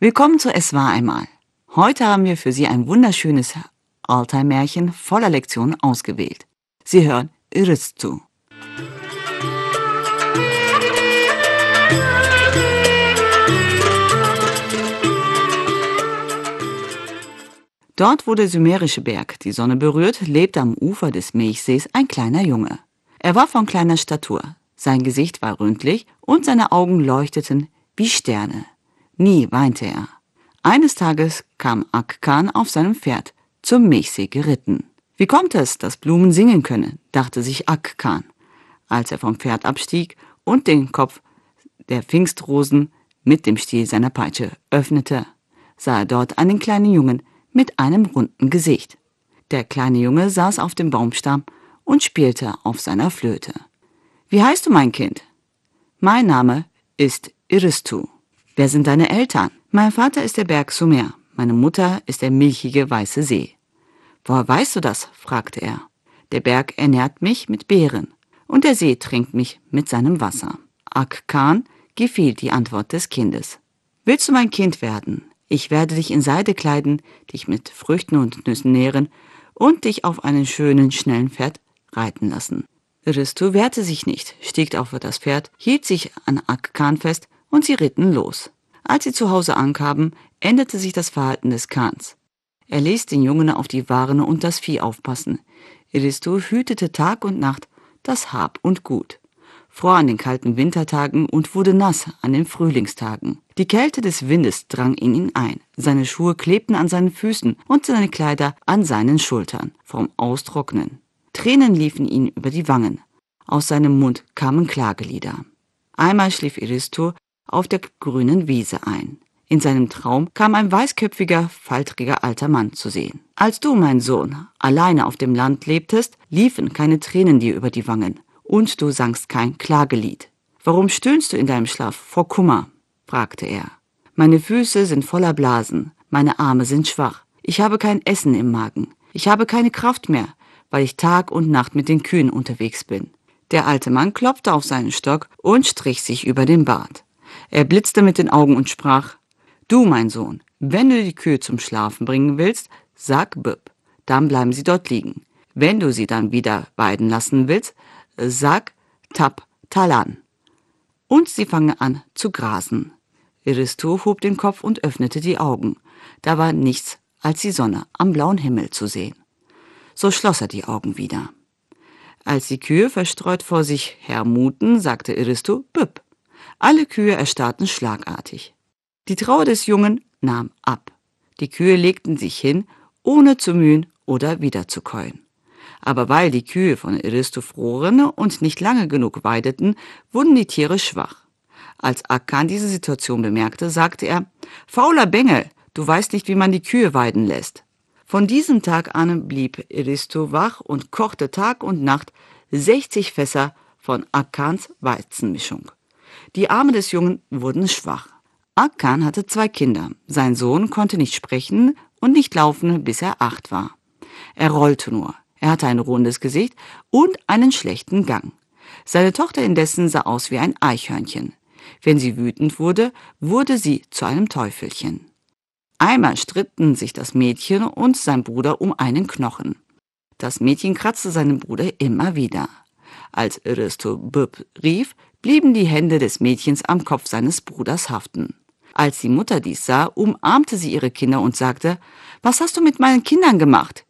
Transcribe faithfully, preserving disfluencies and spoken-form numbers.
Willkommen zu Es war einmal. Heute haben wir für Sie ein wunderschönes Alltime-Märchen voller Lektionen ausgewählt. Sie hören Iristu. Dort, wo der sumerische Berg die Sonne berührt, lebte am Ufer des Milchsees ein kleiner Junge. Er war von kleiner Statur, sein Gesicht war rundlich und seine Augen leuchteten wie Sterne. Nie weinte er. Eines Tages kam Ak Khan auf seinem Pferd zum Milchsee geritten. Wie kommt es, dass Blumen singen können, dachte sich Ak Khan, als er vom Pferd abstieg und den Kopf der Pfingstrosen mit dem Stiel seiner Peitsche öffnete, sah er dort einen kleinen Jungen mit einem runden Gesicht. Der kleine Junge saß auf dem Baumstamm und spielte auf seiner Flöte. »Wie heißt du, mein Kind?« »Mein Name ist Iristu.« »Wer sind deine Eltern?« »Mein Vater ist der Berg Sumer, meine Mutter ist der milchige weiße See.« »Woher weißt du das?« fragte er. »Der Berg ernährt mich mit Beeren und der See trinkt mich mit seinem Wasser.« Ak Khan gefiel die Antwort des Kindes. »Willst du mein Kind werden? Ich werde dich in Seide kleiden, dich mit Früchten und Nüssen nähren und dich auf einen schönen, schnellen Pferd reiten lassen.« Iristu wehrte sich nicht, stieg auf das Pferd, hielt sich an Ak Khan fest und sie ritten los. Als sie zu Hause ankamen, änderte sich das Verhalten des Khans. Er ließ den Jungen auf die Waren und das Vieh aufpassen. Iristu hütete Tag und Nacht das Hab und Gut, fror an den kalten Wintertagen und wurde nass an den Frühlingstagen. Die Kälte des Windes drang in ihn ein, seine Schuhe klebten an seinen Füßen und seine Kleider an seinen Schultern vom Austrocknen. Tränen liefen ihm über die Wangen, aus seinem Mund kamen Klagelieder. Einmal schlief Iristu auf der grünen Wiese ein. In seinem Traum kam ein weißköpfiger, faltriger alter Mann zu sehen. »Als du, mein Sohn, alleine auf dem Land lebtest, liefen keine Tränen dir über die Wangen, und du sangst kein Klagelied. Warum stöhnst du in deinem Schlaf vor Kummer?« fragte er. »Meine Füße sind voller Blasen, meine Arme sind schwach, ich habe kein Essen im Magen, ich habe keine Kraft mehr, weil ich Tag und Nacht mit den Kühen unterwegs bin.« Der alte Mann klopfte auf seinen Stock und strich sich über den Bart. Er blitzte mit den Augen und sprach: »Du, mein Sohn, wenn du die Kühe zum Schlafen bringen willst, sag Bib, dann bleiben sie dort liegen. Wenn du sie dann wieder weiden lassen willst, sag Tap Talan. Und sie fangen an zu grasen.« Iristu hob den Kopf und öffnete die Augen. Da war nichts als die Sonne am blauen Himmel zu sehen. So schloss er die Augen wieder. Als die Kühe verstreut vor sich hermuten, sagte Iristu Bib. Alle Kühe erstarrten schlagartig. Die Trauer des Jungen nahm ab. Die Kühe legten sich hin, ohne zu mühen oder wieder zu käuen. Aber weil die Kühe von Iristu froren und nicht lange genug weideten, wurden die Tiere schwach. Als Ak Khan diese Situation bemerkte, sagte er: »Fauler Bengel, du weißt nicht, wie man die Kühe weiden lässt.« Von diesem Tag an blieb Iristu wach und kochte Tag und Nacht sechzig Fässer von Ak Khans Weizenmischung. Die Arme des Jungen wurden schwach. Ak Khan hatte zwei Kinder. Sein Sohn konnte nicht sprechen und nicht laufen, bis er acht war. Er rollte nur. Er hatte ein rundes Gesicht und einen schlechten Gang. Seine Tochter indessen sah aus wie ein Eichhörnchen. Wenn sie wütend wurde, wurde sie zu einem Teufelchen. Einmal stritten sich das Mädchen und sein Bruder um einen Knochen. Das Mädchen kratzte seinen Bruder immer wieder. Als Iristu Bib rief, blieben die Hände des Mädchens am Kopf seines Bruders haften. Als die Mutter dies sah, umarmte sie ihre Kinder und sagte: »Was hast du mit meinen Kindern gemacht?